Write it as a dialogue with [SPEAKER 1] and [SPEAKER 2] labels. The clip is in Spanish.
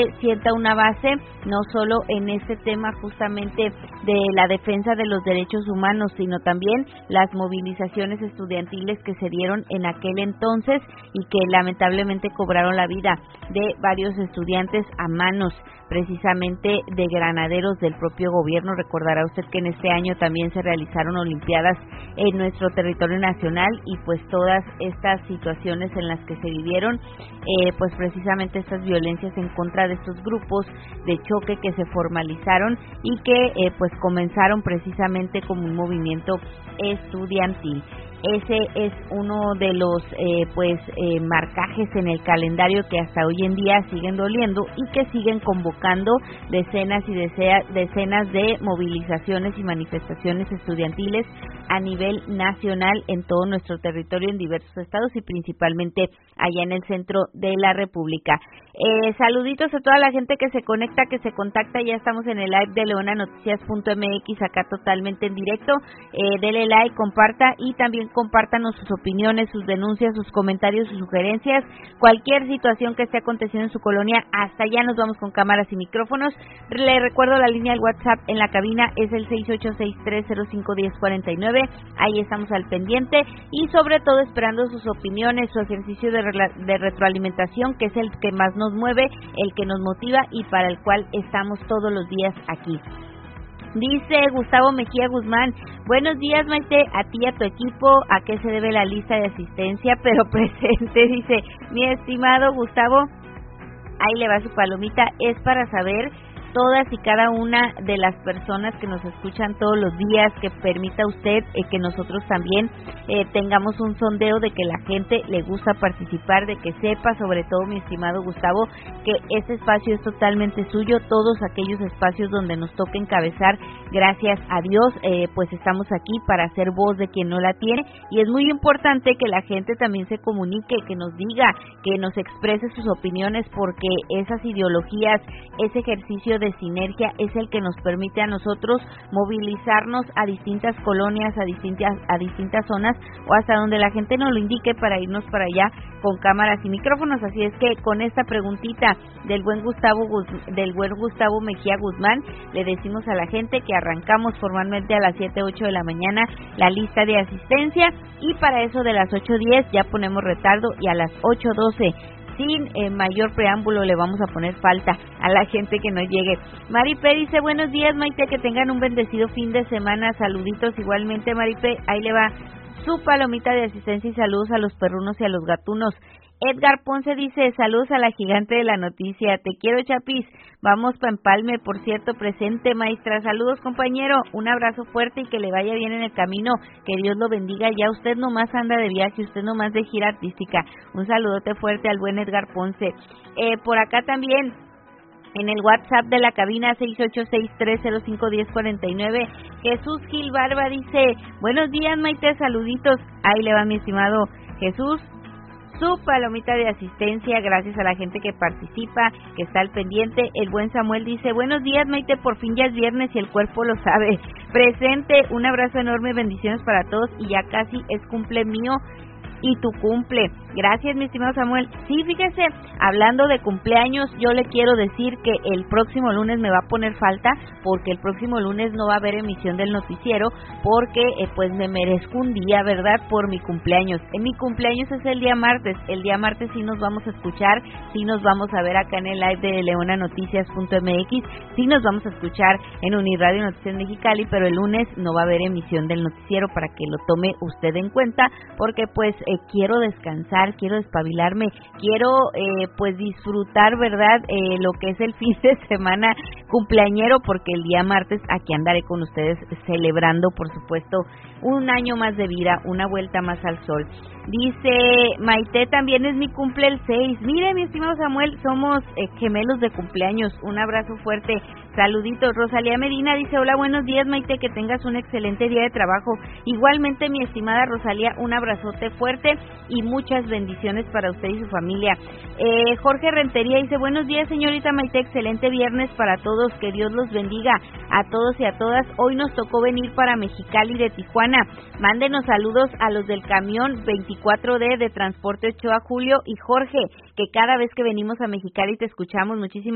[SPEAKER 1] sienta una base no solo en este tema justamente de la defensa de los derechos humanos, sino también las movilizaciones estudiantiles que se dieron en aquel entonces y que lamentablemente cobraron la vida de varios estudiantes a manos precisamente de granaderos del propio gobierno. Recordará usted que en este año también se realizaron olimpiadas en nuestro territorio nacional y pues todas estas situaciones en las que se vivieron, pues precisamente estas violencias en contra de estos grupos de choque que se formalizaron y que pues comenzaron precisamente como un movimiento estudiantil. Ese es uno de los marcajes en el calendario que hasta hoy en día siguen doliendo y que siguen convocando decenas y decenas de movilizaciones y manifestaciones estudiantiles a nivel nacional en todo nuestro territorio, en diversos estados y principalmente allá en el centro de la República. Saluditos a toda la gente que se conecta, que se contacta. Ya estamos en el live de leonanoticias.mx, acá totalmente en directo. Dele like, comparta y también compártanos sus opiniones, sus denuncias, sus comentarios, sus sugerencias, cualquier situación que esté aconteciendo en su colonia. Hasta allá nos vamos con cámaras y micrófonos. Le recuerdo la línea del WhatsApp en la cabina es el 6863051049. Ahí estamos al pendiente y sobre todo esperando sus opiniones, su ejercicio de retroalimentación, que es el que más nos mueve, el que nos motiva y para el cual estamos todos los días aquí. Dice Gustavo Mejía Guzmán, buenos días Maite, a ti y a tu equipo, ¿a qué se debe la lista de asistencia? Pero presente, dice mi estimado Gustavo, ahí le va su palomita, es para saber todas y cada una de las personas que nos escuchan todos los días, que permita usted que nosotros también tengamos un sondeo de que la gente le gusta participar, de que sepa, sobre todo mi estimado Gustavo, que este espacio es totalmente suyo, todos aquellos espacios donde nos toca encabezar, gracias a Dios, pues estamos aquí para hacer voz de quien no la tiene y es muy importante que la gente también se comunique, que nos diga, que nos exprese sus opiniones porque esas ideologías, ese ejercicio de sinergia es el que nos permite a nosotros movilizarnos a distintas colonias, a distintas zonas o hasta donde la gente nos lo indique para irnos para allá con cámaras y micrófonos. Así es que con esta preguntita del buen Gustavo Mejía Guzmán le decimos a la gente que arrancamos formalmente a las 7:08 de la mañana la lista de asistencia y para eso de las 8:10 ya ponemos retardo y a las 8:12 sin mayor preámbulo le vamos a poner falta a la gente que no llegue. Maripe dice, buenos días Maite, que tengan un bendecido fin de semana, saluditos igualmente Maripe, ahí le va su palomita de asistencia y saludos a los perrunos y a los gatunos. Edgar Ponce dice, saludos a la gigante de la noticia, te quiero Chapis, vamos pa' Empalme, por cierto, presente maestra, saludos compañero, un abrazo fuerte y que le vaya bien en el camino, que Dios lo bendiga, ya usted nomás anda de viaje, usted nomás de gira artística, un saludote fuerte al buen Edgar Ponce. Por acá también, en el WhatsApp de la cabina 6863051049, Jesús Gil Barba dice, buenos días Maite, saluditos, ahí le va mi estimado Jesús, su palomita de asistencia, gracias a la gente que participa, que está al pendiente. El buen Samuel dice, buenos días Maite, por fin ya es viernes y el cuerpo lo sabe. Presente, un abrazo enorme, bendiciones para todos y ya casi es cumple mío y tu cumple. Gracias, mi estimado Samuel. Sí, fíjese, hablando de cumpleaños, yo le quiero decir que el próximo lunes me va a poner falta, porque el próximo lunes no va a haber emisión del noticiero, porque pues me merezco un día, ¿verdad?, por mi cumpleaños. Mi cumpleaños es el día martes sí nos vamos a escuchar, sí nos vamos a ver acá en el live de leonanoticias.mx, sí nos vamos a escuchar en Uniradio Noticias Mexicali, pero el lunes no va a haber emisión del noticiero para que lo tome usted en cuenta, porque pues quiero descansar, quiero despabilarme, quiero pues disfrutar, ¿verdad?, lo que es el fin de semana cumpleañero, porque el día martes aquí andaré con ustedes celebrando, por supuesto, un año más de vida, una vuelta más al sol. Dice Maite, también es mi cumple el 6. Mire, mi estimado Samuel, somos gemelos de cumpleaños. Un abrazo fuerte, saluditos. Rosalía Medina dice, hola, buenos días Maite, que tengas un excelente día de trabajo. Igualmente, mi estimada Rosalía, un abrazote fuerte y muchas bendiciones para usted y su familia. Jorge Rentería dice, buenos días señorita Maite, excelente viernes para todos, que Dios los bendiga a todos y a todas. Hoy nos tocó venir para Mexicali de Tijuana. Mándenos saludos a los del camión 24D de Transporte Ochoa Julio y Jorge, que cada vez que venimos a Mexicali te escuchamos. Muchísimas